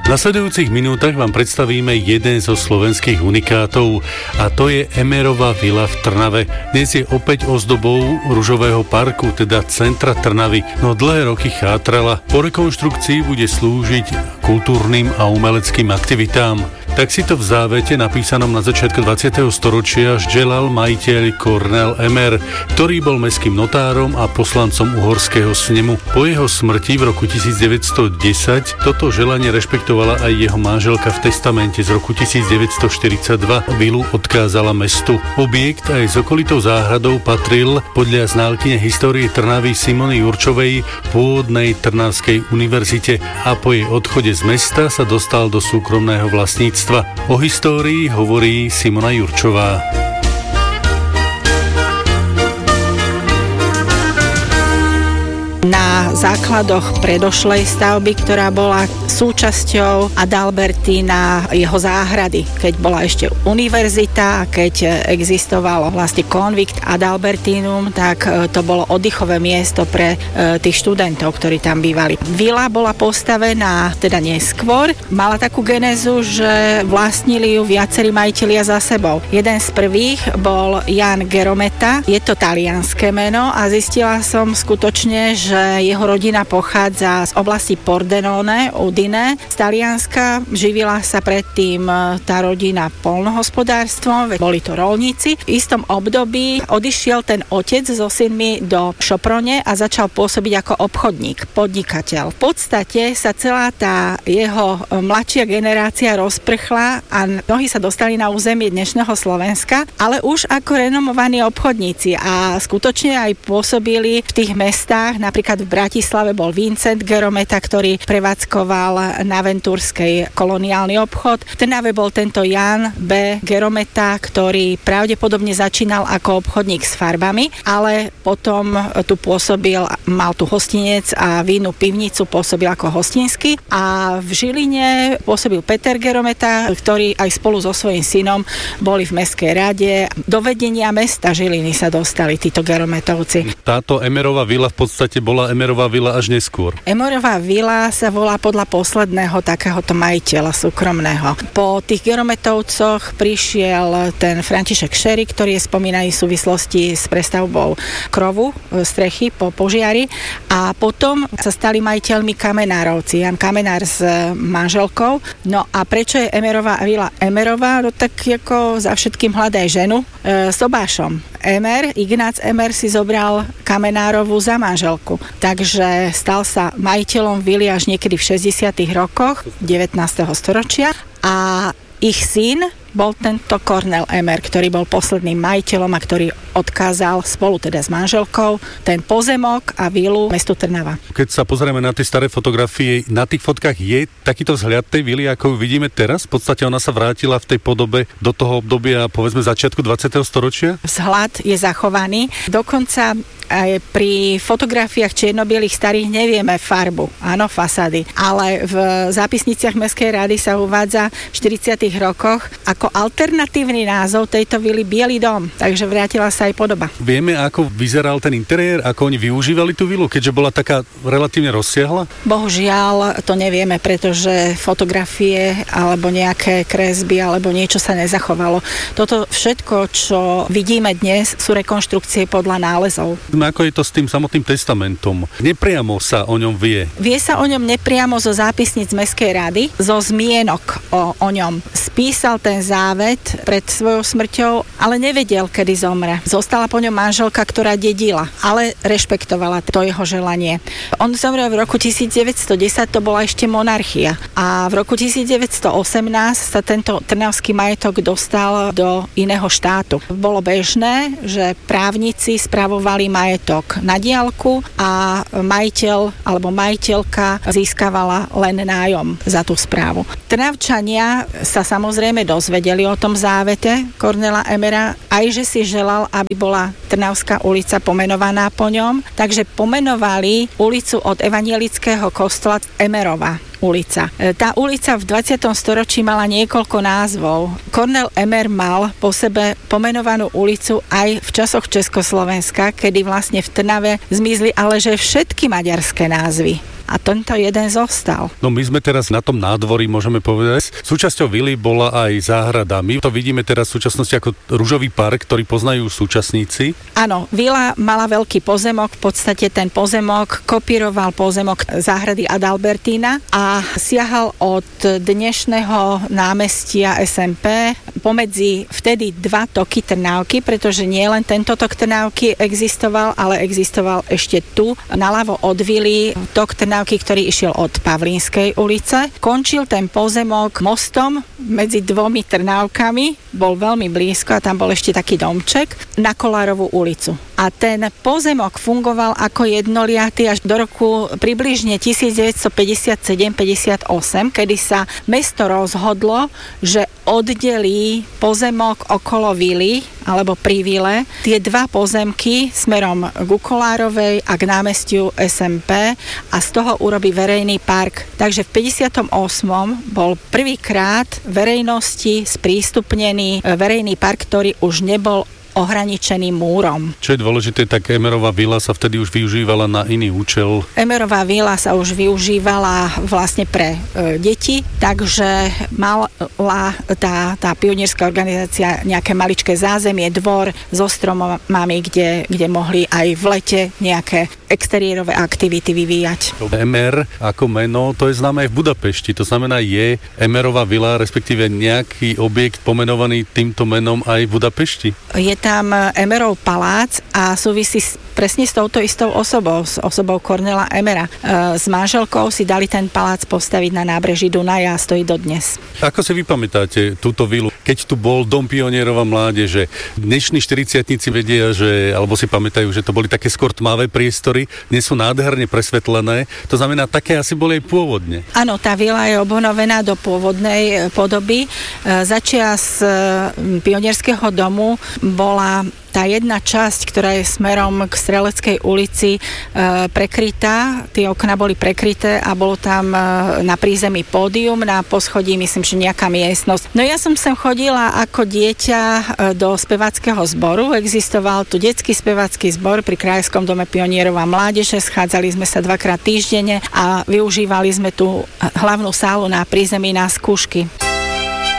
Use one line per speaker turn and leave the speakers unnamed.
V nasledujúcich minútach vám predstavíme jeden zo slovenských unikátov a to je Emerová vila v Trnave. Dnes je opäť ozdobou ružového parku, teda centra Trnavy, no dlhé roky chátrala. Po rekonštrukcii bude slúžiť kultúrnym a umeleckým aktivitám. Tak si to v závete napísanom na začiatku 20. storočia želal majiteľ Kornél Emer, ktorý bol mestským notárom a poslancom uhorského snemu. Po jeho smrti v roku 1910 toto želanie rešpektovala aj jeho manželka v testamente z roku 1942. Vilu odkázala mestu. Objekt aj s okolitou záhradou patril podľa znalkyne histórie Trnavy Simony Jurčovej pôvodnej Trnavskej univerzite a po jej odchode z mesta sa dostal do súkromného vlastníctva. O histórii hovorí Simona Jurčová.
Na základoch predošlej stavby, ktorá bola súčasťou Adalbertína jeho záhrady, keď bola ešte univerzita a keď existovalo vlastne konvikt Adalbertínum, tak to bolo oddychové miesto pre tých študentov, ktorí tam bývali. Vila bola postavená teda neskôr, mala takú genézu, že vlastnili ju viacerí majitelia za sebou. Jeden z prvých bol Jan Gerometa, je to talianské meno a zistila som skutočne, že jeho rodina pochádza z oblasti Pordenone, Udine, z Talianska. Živila sa predtým tá rodina poľnohospodárstvom, boli to roľníci. V istom období odišiel ten otec so synmi do Šoprone a začal pôsobiť ako obchodník, podnikateľ. V podstate sa celá tá jeho mladšia generácia rozprchla a mnohí sa dostali na územie dnešného Slovenska, ale už ako renomovaní obchodníci a skutočne aj pôsobili v tých mestách. Napríklad v Bratislave bol Vincent Gerometa, ktorý prevádzkoval na Ventúrskej koloniálny obchod. V Trnave bol tento Jan B. Gerometa, ktorý pravdepodobne začínal ako obchodník s farbami, ale potom tu pôsobil, mal tu hostinec a vínu pivnicu, pôsobil ako hostinský a v Žiline pôsobil Peter Gerometa, ktorý aj spolu so svojím synom boli v mestskej rade. Do vedenia mesta Žiliny sa dostali títo Gerometovci.
Táto Emerová vila v podstate bola Emerová vila až neskôr.
Emerová vila sa volá podľa posledného takéhoto majiteľa súkromného. Po tých Gerometovcoch prišiel ten František Šery, ktorý je spomínaný v súvislosti s prestavbou krovu, strechy po požiari a potom sa stali majiteľmi Kamenárovci. Jan Kamenár s manželkou. No a prečo je Emerová vila Emerová? No tak ako za všetkým hľadaj ženu. Sobášom. Ignác Emer si zobral Kamenárovú za manželku. Takže stal sa majiteľom vily až niekedy v 60. rokoch 19. storočia a ich syn bol tento Kornél Emer, ktorý bol posledným majiteľom a ktorý odkázal spolu teda s manželkou ten pozemok a vilu mestu Trnava.
Keď sa pozrieme na tie staré fotografie, na tých fotkách je takýto vzhľad tej vily, ako ju vidíme teraz? V podstate ona sa vrátila v tej podobe do toho obdobia, povedzme, začiatku 20. storočia?
Vzhľad je zachovaný. Dokonca aj pri fotografiách čierno-bielých starých nevieme farbu, áno, fasády, ale v zápisniciach Mestskej rady sa uvádza v 40. rokoch ako alternatívny názov tejto vily Bielý dom, takže vrátila sa aj podoba.
Vieme, ako vyzeral ten interiér, ako oni využívali tú vilu, keďže bola taká relatívne rozsiahla?
Bohužiaľ, to nevieme, pretože fotografie alebo nejaké kresby alebo niečo sa nezachovalo. Toto všetko, čo vidíme dnes, sú rekonštrukcie podľa nálezov.
Ako je to s tým samotným testamentom? Nepriamo sa o ňom vie?
Vie sa o ňom nepriamo zo zápisníc Mestskej rady, zo zmienok o ňom. Spísal ten závet pred svojou smrťou, ale nevedel, kedy zomre. Zostala po ňom manželka, ktorá dedila, ale rešpektovala to jeho želanie. On zomrel v roku 1910, to bola ešte monarchia. A v roku 1918 sa tento trnavský majetok dostal do iného štátu. Bolo bežné, že právnici spravovali majetok na diaľku a majiteľ alebo majiteľka získavala len nájom za tú správu. Trnavčania sa samozrejme dozvedeli o tom závete Kornéla Emera, aj že si želal, aby bola Trnavská ulica pomenovaná po ňom, takže pomenovali ulicu od evangelického kostola Emerova ulica. Tá ulica v 20. storočí mala niekoľko názvov. Kornél Emer mal po sebe pomenovanú ulicu aj v časoch Československa, kedy vlastne v Trnave zmizli ale že všetky maďarské názvy. a tento jeden zostal.
No my sme teraz na tom nádvorí, môžeme povedať. Súčasťou vily bola aj záhrada. My to vidíme teraz v súčasnosti ako ružový park, ktorý poznajú súčasníci.
Áno, vila mala veľký pozemok, v podstate ten pozemok kopíroval pozemok záhrady Adalbertína a siahal od dnešného námestia SMP pomedzi vtedy dva toky Trnávky, pretože nie len tento tok Trnávky existoval, ale existoval ešte tu, naľavo od vily, tok Trnávky, ktorý išiel od Pavlínskej ulice. Končil ten pozemok mostom medzi dvomi Trnávkami, bol veľmi blízko a tam bol ešte taký domček na Kolárovú ulicu. A ten pozemok fungoval ako jednoliaty až do roku približne 1957-58, kedy sa mesto rozhodlo, že oddelí pozemok okolo vily, alebo pri vile, tie dva pozemky smerom k Kolárovej a k námestiu SMP a z toho urobí verejný park. Takže v 58. bol prvýkrát verejnosti sprístupnený verejný park, ktorý už nebol ohraničený múrom.
Čo je dôležité, tak Emerová vila sa vtedy už využívala na iný účel.
Emerová vila sa už využívala vlastne pre deti, takže mala tá pionierská organizácia nejaké maličké zázemie, dvor so stromami, kde mohli aj v lete nejaké exteriérové aktivity vyvíjať.
Emer ako meno, to je známe aj v Budapešti. To znamená, je Emerová vila, respektíve nejaký objekt pomenovaný týmto menom aj v Budapešti?
Je tam Emerov palác a súvisí presne s touto istou osobou, s osobou Kornéla Emera. S manželkou si dali ten palác postaviť na nábreží Dunaja a stojí dodnes.
Ako si vy pamätáte túto vilu? Keď tu bol Dom pionierov a mládeže, dnešní 40-tníci vedia, alebo si pamätajú, že to boli také skôr tmavé priestory, dnes sú nádherne presvetlené. To znamená, také asi boli aj pôvodne.
Áno, tá vila je obnovená do pôvodnej podoby. Začias Pionierského domu bola tá jedna časť, ktorá je smerom k Streleckej ulici prekrytá, tie okná boli prekryté a bolo tam na prízemí pódium, na poschodí myslím, že nejaká miestnosť. No ja som sem chodila ako dieťa do speváckeho zboru, existoval tu detský spevácky zbor pri Krajskom dome pionierov a mládeže, schádzali sme sa 2-krát týždenne a využívali sme tú hlavnú sálu na prízemí na skúšky.